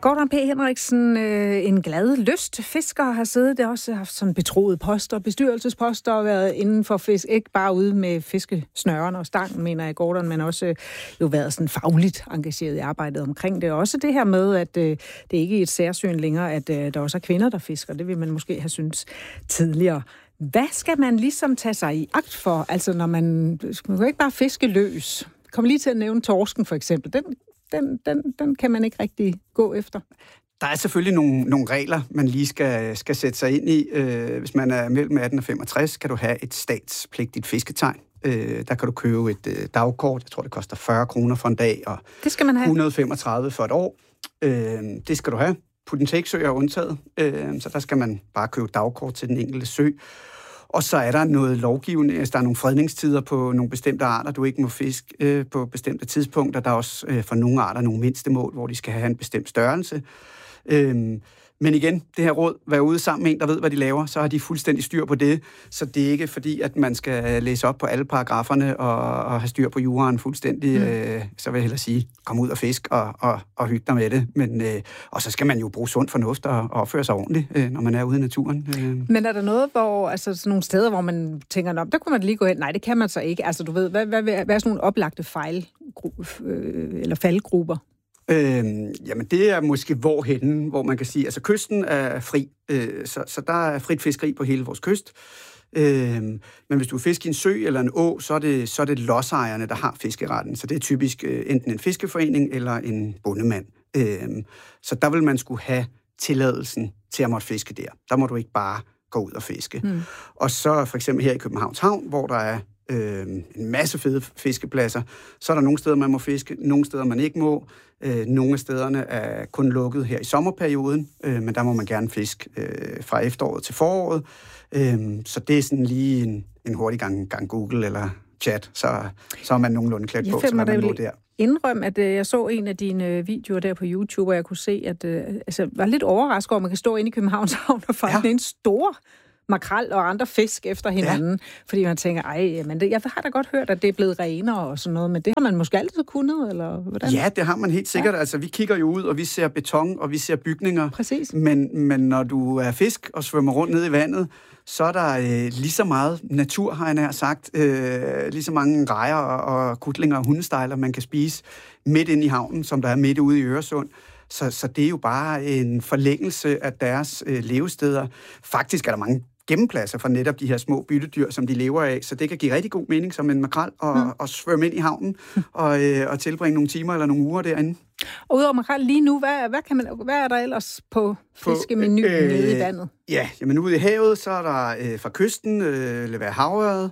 Gordon P. Henriksen, en glad lystfisker, har siddet der også haft sådan betroede poster, bestyrelsesposter og været inden for fisk. Ikke bare ude med fiskesnørerne og stangen, mener jeg, Gordon, men også jo været sådan fagligt engageret i arbejdet omkring det. Også det her med, at det ikke er et særsyn længere, at der også er kvinder, der fisker. Det vil man måske have syntes tidligere. Hvad skal man ligesom tage sig i agt for? Altså, når man kan ikke bare fiske løs. Kom lige til at nævne torsken, for eksempel. Den kan man ikke rigtig gå efter. Der er selvfølgelig nogle regler, man lige skal sætte sig ind i. Hvis man er mellem 18 og 65, kan du have et statspligtigt fisketegn. Der kan du købe et dagkort. Jeg tror, det koster 40 kroner for en dag, og det skal man have. 135 for et år. Det skal du have. Putten-take-søer er undtaget, så der skal man bare købe dagkort til den enkelte sø. Og så er der noget lovgivning, altså der er nogle fredningstider på nogle bestemte arter, du ikke må fiske på bestemte tidspunkter. Der er også for nogle arter nogle mindstemål, hvor de skal have en bestemt størrelse. Men igen, det her råd, vær ude sammen med en, der ved, hvad de laver, så har de fuldstændig styr på det. Så det er ikke fordi, at man skal læse op på alle paragraferne og have styr på juraen fuldstændig. Så vil jeg hellere sige, kom ud og fisk og hygge dig med det. Men, og så skal man jo bruge sund fornuft og opføre sig ordentligt, når man er ude i naturen. Men er der noget, hvor, altså sådan nogle steder, hvor man tænker, der kunne man lige gå hen? Nej, det kan man så ikke. Altså du ved, hvad er sådan nogle oplagte eller faldgrupper? Jamen det er måske hvor man kan sige, altså kysten er fri, så der er frit fiskeri på hele vores kyst. Men hvis du fisker i en sø eller en å, så er det lodsejerne, der har fiskeretten. Så det er typisk enten en fiskeforening eller en bondemand. Så der vil man skulle have tilladelsen til at måtte fiske der. Der må du ikke bare gå ud og fiske. Og så for eksempel her i Københavns Havn, hvor der er en masse fede fiskepladser. Så er der nogle steder, man må fiske, nogle steder, man ikke må. Nogle af stederne er kun lukket her i sommerperioden, men der må man gerne fiske fra efteråret til foråret. Så det er sådan lige en hurtig gang Google eller chat, så er man nogenlunde klædt på, så man må der. Indrøm, at jeg så en af dine videoer der på YouTube, og jeg kunne se, at jeg var lidt overrasket over, at man kan stå inde i Københavns Havn og fange en stor makrel og andre fisk efter hinanden, ja. Fordi man tænker, men jeg har da godt hørt, at det er blevet renere og sådan noget, men det har man måske altid kunnet, eller hvordan? Ja, det har man helt sikkert. Ja. Altså, vi kigger jo ud, og vi ser beton, og vi ser bygninger. Præcis. Men når du er fisk og svømmer rundt ned i vandet, så er der lige så meget natur, har jeg nær sagt. Lige så mange rejer og kutlinger og hundestejler, man kan spise midt inde i havnen, som der er midt ude i Øresund. Så det er jo bare en forlængelse af deres levesteder. Faktisk er der mange gemmepladser for netop de her små byttedyr, som de lever af, så det kan give rigtig god mening som en makrel og svømme ind i havnen og tilbringe nogle timer eller nogle uger derinde. Og udover makrel lige nu, hvad er der ellers på fiskemenuen nede i vandet? Ja, jamen ude i havet, så er der fra kysten, vil være havørred.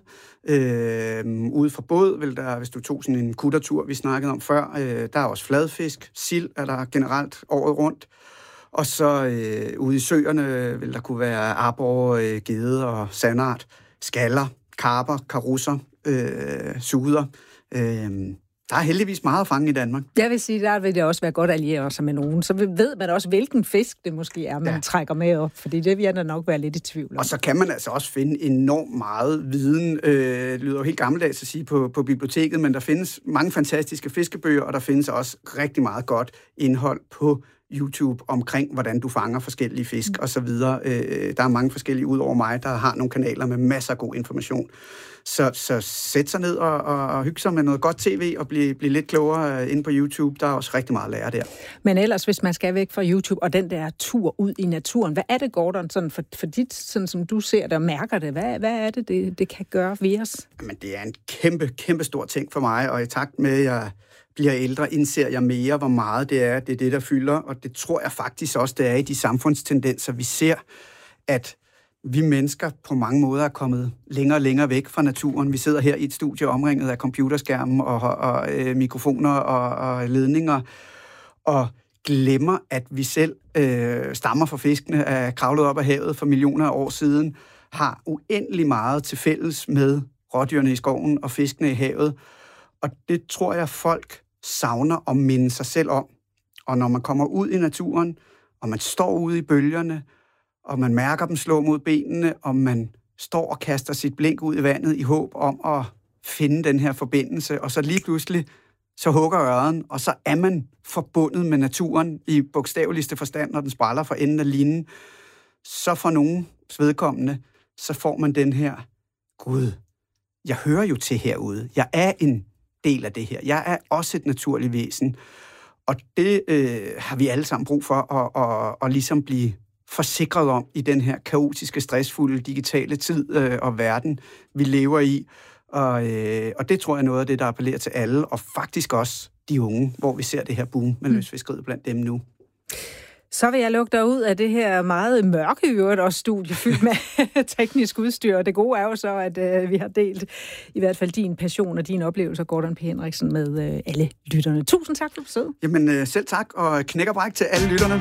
Ude fra båd vil der, hvis du tog sådan en kuttertur, vi snakkede om før, der er også fladfisk, sild er der generelt året rundt. Og så ude i søerne vil der kunne være arbor, gede og sandart, skaller, karper, karusser, suder. Der er heldigvis meget at fange i Danmark. Jeg vil sige, der vil det også være godt at alliere sig med nogen. Så ved man også, hvilken fisk det måske er, man trækker med op. Fordi det vil jeg da nok være lidt i tvivl om. Og så kan man altså også finde enormt meget viden. Det lyder jo helt gammeldags at sige på biblioteket, men der findes mange fantastiske fiskebøger, og der findes også rigtig meget godt indhold på YouTube omkring, hvordan du fanger forskellige fisk og så videre. Der er mange forskellige ud over mig, der har nogle kanaler med masser af god information. Så sæt sig ned og hygge sig med noget godt tv og blive lidt klogere inde på YouTube. Der er også rigtig meget at lære der. Men ellers, hvis man skal væk fra YouTube og den der tur ud i naturen, hvad er det, Gordon, sådan for dit, sådan som du ser det og mærker det? Hvad er det kan gøre ved os? Jamen, det er en kæmpe stor ting for mig, og i takt med, at jeg bliver ældre, indser jeg mere, hvor meget det er det, der fylder, og det tror jeg faktisk også, det er i de samfundstendenser, vi ser, at vi mennesker på mange måder er kommet længere og længere væk fra naturen. Vi sidder her i et studie omringet af computerskærmen og mikrofoner og ledninger, og glemmer, at vi selv stammer fra fiskene, er kravlet op af havet for millioner af år siden, har uendelig meget til fælles med rådyrene i skoven og fiskene i havet. Og det tror jeg, folk savner at minde sig selv om. Og når man kommer ud i naturen, og man står ude i bølgerne, og man mærker dem slå mod benene, og man står og kaster sit blink ud i vandet i håb om at finde den her forbindelse, og så lige pludselig, så hugger ørren, og så er man forbundet med naturen i bogstaveligste forstand, når den spræller fra enden af linen. Så for nogens vedkommende, så får man den her, Gud, jeg hører jo til herude. Jeg er en del af det her. Jeg er også et naturligt væsen. Og det har vi alle sammen brug for at ligesom blive forsikret om i den her kaotiske, stressfulde, digitale tid og verden, vi lever i. Og det tror jeg er noget af det, der appellerer til alle, og faktisk også de unge, hvor vi ser det her boom med lystfiskeriet blandt dem nu. Så vil jeg lukke dig ud af det her meget mørke øvrigt også studie fyldt med teknisk udstyr. Og det gode er jo så, at vi har delt i hvert fald din passion og dine oplevelser, Gordon P. Henriksen, med alle lytterne. Tusind tak for besøget. Jamen selv tak, og knæk og bræk til alle lytterne.